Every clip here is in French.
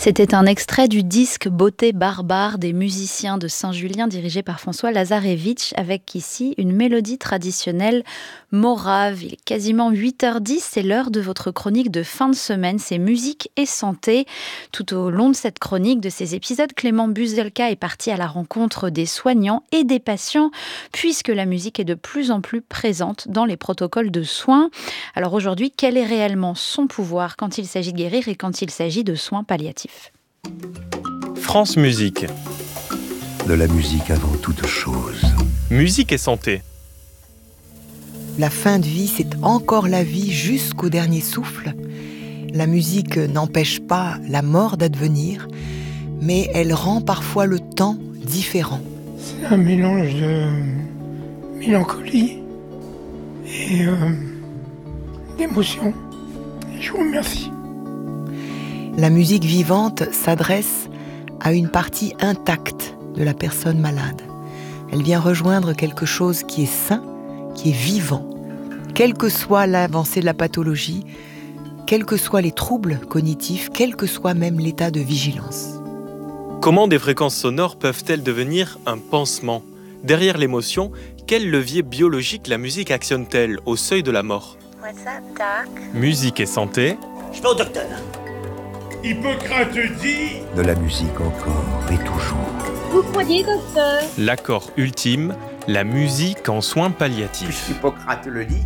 C'était un extrait du disque Beauté barbare des musiciens de Saint-Julien dirigé par François Lazarevitch avec ici une mélodie traditionnelle morave. Il est quasiment 8h10, c'est l'heure de votre chronique de fin de semaine, c'est musique et santé. Tout au long de cette chronique, de ces épisodes, Clément Buzelka est parti à la rencontre des soignants et des patients puisque la musique est de plus en plus présente dans les protocoles de soins. Alors aujourd'hui, quel est réellement son pouvoir quand il s'agit de guérir et quand il s'agit de soins palliatifs ? France Musique. De la musique avant toute chose. Musique et santé. La fin de vie, c'est encore la vie jusqu'au dernier souffle. La musique n'empêche pas la mort d'advenir, mais elle rend parfois le temps différent. C'est un mélange de mélancolie et d'émotion. Je vous remercie. La musique vivante s'adresse à une partie intacte de la personne malade. Elle vient rejoindre quelque chose qui est sain, qui est vivant. Quelle que soit l'avancée de la pathologie, quels que soient les troubles cognitifs, quel que soit même l'état de vigilance. Comment des fréquences sonores peuvent-elles devenir un pansement ? Derrière l'émotion, quel levier biologique la musique actionne-t-elle au seuil de la mort ? What's up, Doc? Musique et santé. Je vais au docteur. Hippocrate dit... De la musique encore et toujours. Vous croyez, docteur? L'accord ultime, la musique en soins palliatifs. Hippocrate le dit.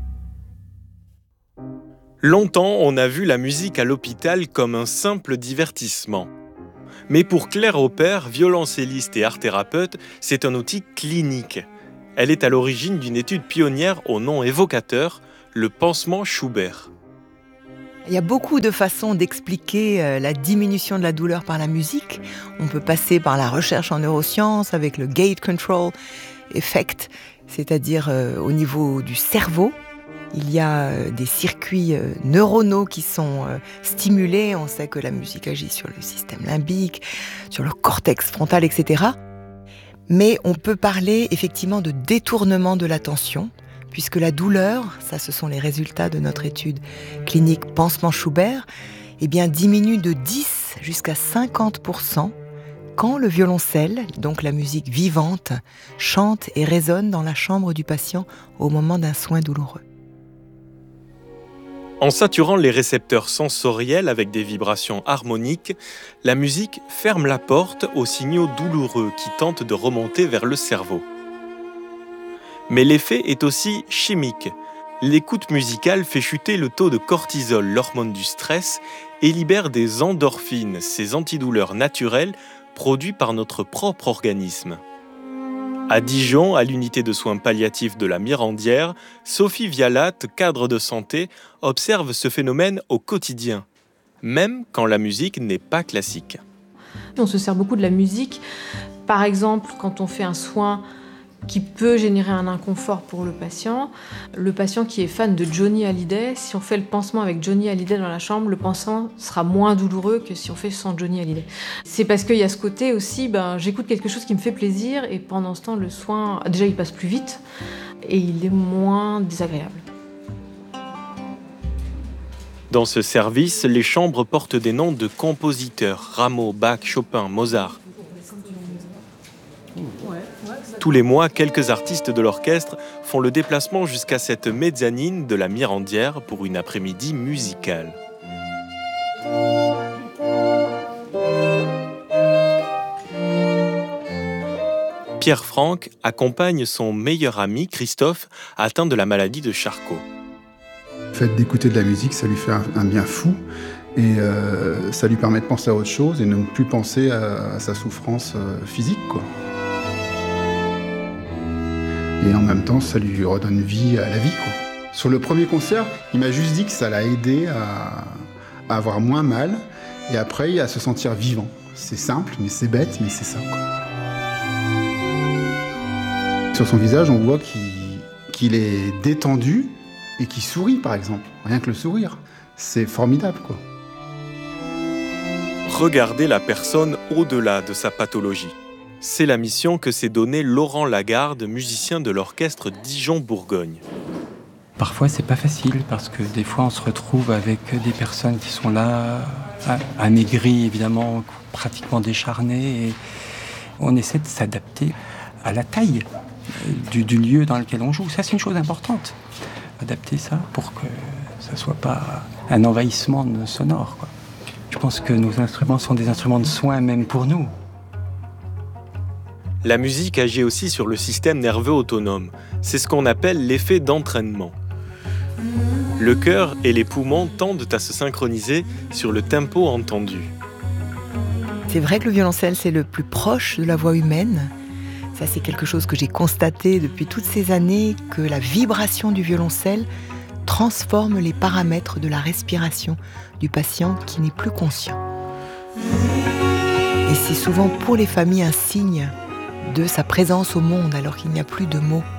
Longtemps, on a vu la musique à l'hôpital comme un simple divertissement. Mais pour Claire Aupert, violoncelliste et art-thérapeute, c'est un outil clinique. Elle est à l'origine d'une étude pionnière au nom évocateur, le pansement Schubert. Il y a beaucoup de façons d'expliquer la diminution de la douleur par la musique. On peut passer par la recherche en neurosciences avec le gate control effect, c'est-à-dire au niveau du cerveau. Il y a des circuits neuronaux qui sont stimulés. On sait que la musique agit sur le système limbique, sur le cortex frontal, etc. Mais on peut parler effectivement de détournement de l'attention, puisque la douleur, ça ce sont les résultats de notre étude clinique pansement Schubert, diminue de 10 jusqu'à 50% quand le violoncelle, donc la musique vivante, chante et résonne dans la chambre du patient au moment d'un soin douloureux. En saturant les récepteurs sensoriels avec des vibrations harmoniques, la musique ferme la porte aux signaux douloureux qui tentent de remonter vers le cerveau. Mais l'effet est aussi chimique. L'écoute musicale fait chuter le taux de cortisol, l'hormone du stress, et libère des endorphines, ces antidouleurs naturelles produits par notre propre organisme. À Dijon, à l'unité de soins palliatifs de la Mirandière, Sophie Vialat, cadre de santé, observe ce phénomène au quotidien, même quand la musique n'est pas classique. On se sert beaucoup de la musique, par exemple quand on fait un soin qui peut générer un inconfort pour le patient qui est fan de Johnny Hallyday, si on fait le pansement avec Johnny Hallyday dans la chambre, le pansement sera moins douloureux que si on fait sans Johnny Hallyday. C'est parce qu'il y a ce côté aussi, j'écoute quelque chose qui me fait plaisir et pendant ce temps, le soin, déjà il passe plus vite et il est moins désagréable. Dans ce service, les chambres portent des noms de compositeurs, Rameau, Bach, Chopin, Mozart. Tous les mois, quelques artistes de l'orchestre font le déplacement jusqu'à cette mezzanine de la Mirandière pour une après-midi musicale. Pierre Franck accompagne son meilleur ami, Christophe, atteint de la maladie de Charcot. Le fait d'écouter de la musique, ça lui fait un bien fou et ça lui permet de penser à autre chose et ne plus penser à sa souffrance physique, quoi. Et en même temps, ça lui redonne vie à la vie, quoi. Sur le premier concert, il m'a juste dit que ça l'a aidé à avoir moins mal et après à se sentir vivant. C'est simple, mais c'est bête, mais c'est ça, quoi. Sur son visage, on voit qu'il est détendu et qu'il sourit, par exemple. Rien que le sourire, c'est formidable, quoi. Regarder la personne au-delà de sa pathologie. C'est la mission que s'est donnée Laurent Lagarde, musicien de l'orchestre Dijon-Bourgogne. Parfois, c'est pas facile parce que des fois, on se retrouve avec des personnes qui sont là, amaigries évidemment, pratiquement décharnées. Et on essaie de s'adapter à la taille du lieu dans lequel on joue. Ça, c'est une chose importante. Adapter ça pour que ça soit pas un envahissement sonore, quoi. Je pense que nos instruments sont des instruments de soin même pour nous. La musique agit aussi sur le système nerveux autonome. C'est ce qu'on appelle l'effet d'entraînement. Le cœur et les poumons tendent à se synchroniser sur le tempo entendu. C'est vrai que le violoncelle, c'est le plus proche de la voix humaine. Ça, c'est quelque chose que j'ai constaté depuis toutes ces années, que la vibration du violoncelle transforme les paramètres de la respiration du patient qui n'est plus conscient. Et c'est souvent pour les familles un signe de sa présence au monde alors qu'il n'y a plus de mots.